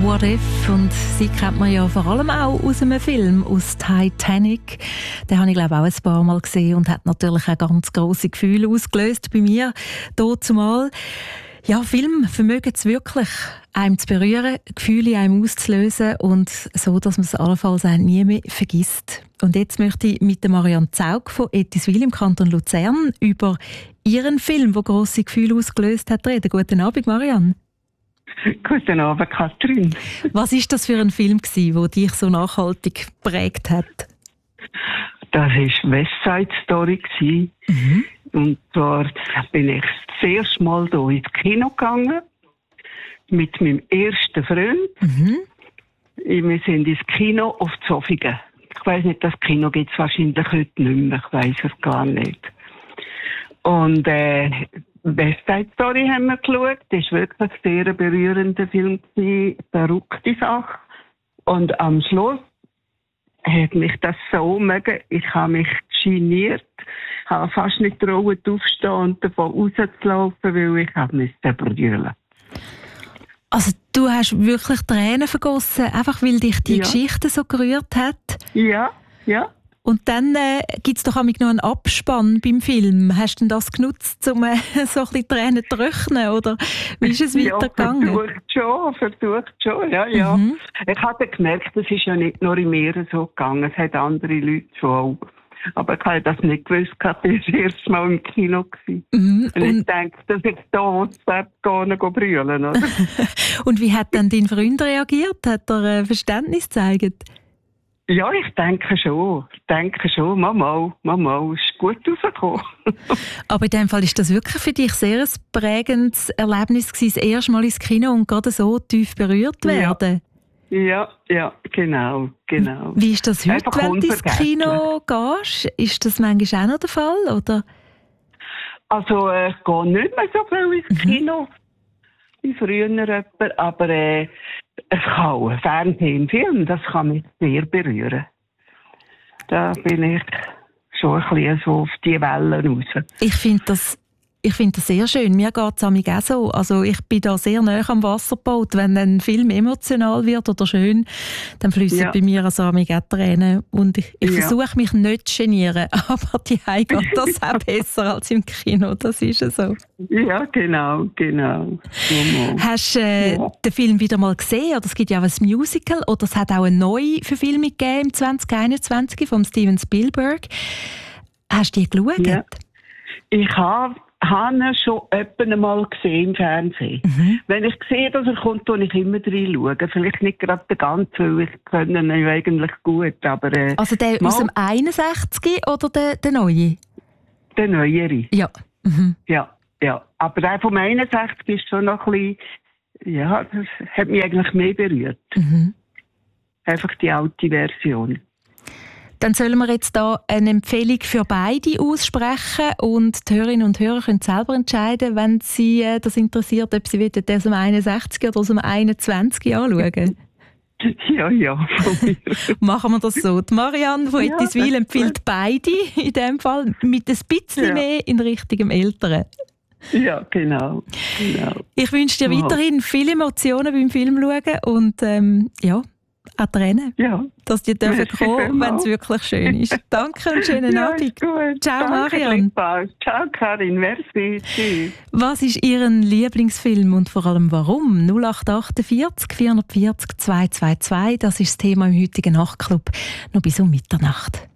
«What If», und sie kennt man ja vor allem auch aus einem Film, aus «Titanic». Den habe ich, glaube ich, auch ein paar Mal gesehen und hat natürlich auch ganz grosse Gefühle ausgelöst bei mir, dort zumal. Ja, Filme vermögen es wirklich, einem zu berühren, Gefühle in einem auszulösen und so, dass man es allenfalls auch nie mehr vergisst. Und jetzt möchte ich mit der Marianne Zaug von Ettiswil im Kanton Luzern über ihren Film, der grosse Gefühle ausgelöst hat, reden. Guten Abend, Marianne. Guten Abend, Katrin. Was war das für ein Film, der dich so nachhaltig geprägt hat? Das war West Side Story. Mhm. Und zwar bin ich das erste Mal hier ins Kino gegangen. Mit meinem ersten Freund. Mhm. Wir sind ins Kino auf Zofingen. Ich weiss nicht, das Kino gibt es wahrscheinlich heute nicht mehr. Ich weiss es gar nicht. Und West Side Story haben wir geschaut. Das war wirklich ein sehr berührender Film. Verrückte Sache. Und am Schluss hat mich das so mögen. Ich habe mich geniert. Ich habe fast nicht getraut, aufzustehen und davon rauszulaufen, weil ich musste brüllen. Also du hast wirklich Tränen vergossen, einfach weil dich die Geschichte so gerührt hat? Ja. Und dann gibt es doch auch noch einen Abspann beim Film. Hast du denn das genutzt, um so ein bisschen Tränen zu trocknen? Oder wie ist es weitergegangen? Versucht schon, ja. Mhm. Ich habe gemerkt, es ist ja nicht nur in mir so gegangen, es hat andere Leute schon auch. Aber ich habe das nicht gewusst, ich war das erste Mal im Kino. Mhm. Und ich denke, dass ich da gar nicht brüllen, oder? Und wie hat dann dein Freund reagiert? Hat er Verständnis gezeigt? Ja, ich denke schon. Mama, ist gut rausgekommen. Aber in dem Fall ist das wirklich für dich sehr ein prägendes Erlebnis gewesen, das erste Mal ins Kino und gerade so tief berührt werden. Ja, genau. Wie ist das heute, wenn du ins Kino gehst? Ist das manchmal auch noch der Fall, oder? Also, ich gehe nicht mehr so viel ins Kino wie früher, aber es kann auch Fernsehen, Film, das kann mich sehr berühren. Da bin ich schon ein bisschen so auf die Wellen raus. Ich finde das sehr schön. Mir geht es auch so. Also ich bin da sehr nah am Wasserboot. Wenn ein Film emotional wird oder schön, dann fließen bei mir also auch Tränen. Und ich versuche mich nicht zu genieren, aber die geht das auch besser als im Kino. Das ist ja so. Ja, genau. Hast du den Film wieder mal gesehen? Oder es gibt ja auch ein Musical oder es hat auch eine neue Verfilmung gegeben im 2021 von Steven Spielberg. Hast du die geschaut? Ja. Ich habe ihn schon einmal gesehen im Fernsehen. Mhm. Wenn ich sehe, dass er kommt, schaue ich immer reinschauen. Vielleicht nicht gerade den ganzen, weil ich kenne ihn eigentlich gut. Aber, also der aus dem 61 oder der neue? Der neuere. Ja. Mhm. Ja. Aber der vom 61 ist schon noch ein bisschen, das hat mich eigentlich mehr berührt. Mhm. Einfach die alte Version. Dann sollen wir jetzt hier eine Empfehlung für beide aussprechen und die Hörerinnen und Hörer können selber entscheiden, wenn sie das interessiert, ob sie den aus dem 61 oder aus dem 21 anschauen. Ja. Machen wir das so. Die Marianne von Ettiswil empfiehlt beide, in dem Fall mit ein bisschen mehr in Richtung Älteren. Ja, genau. Ich wünsche dir weiterhin viele Emotionen beim Film schauen und auch Tränen, dass die dürfen kommen, wenn es wirklich schön ist. Danke und schönen Abend. Gut. Ciao, Marianne. Ciao, Karin. Merci. Tschüss. Was ist Ihr Lieblingsfilm und vor allem warum? 0848 440 222, das ist das Thema im heutigen Nachtclub. Noch bis um Mitternacht.